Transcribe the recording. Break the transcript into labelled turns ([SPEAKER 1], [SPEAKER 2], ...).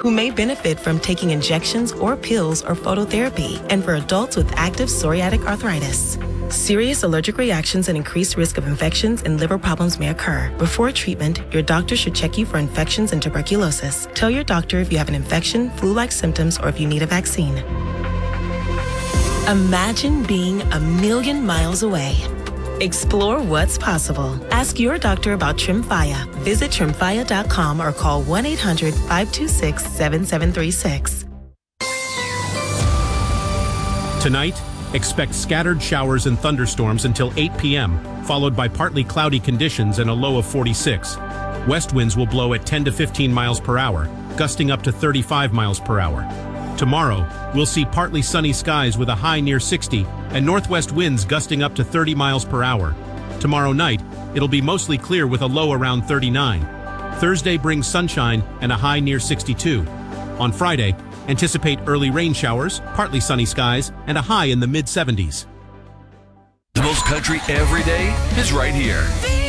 [SPEAKER 1] who may benefit from taking injections or pills or phototherapy, and for adults with active psoriatic arthritis. Serious allergic reactions and increased risk of infections and liver problems may occur. Before treatment, your doctor should check you for infections and tuberculosis. Tell your doctor if you have an infection, flu-like symptoms, or if you need a vaccine. Imagine being a million miles away. Explore what's possible. Ask your doctor about Tremfya. Visit Tremfya.com or call 1-800-526-7736.
[SPEAKER 2] Tonight, expect scattered showers and thunderstorms until 8 p.m., followed by partly cloudy conditions and a low of 46. West winds will blow at 10 to 15 miles per hour, gusting up to 35 miles per hour. Tomorrow, we'll see partly sunny skies with a high near 60 and northwest winds gusting up to 30 miles per hour. Tomorrow night, it'll be mostly clear with a low around 39. Thursday brings sunshine and a high near 62. On Friday, anticipate early rain showers, partly sunny skies, and a high in the mid-70s.
[SPEAKER 3] The most country every day is right here.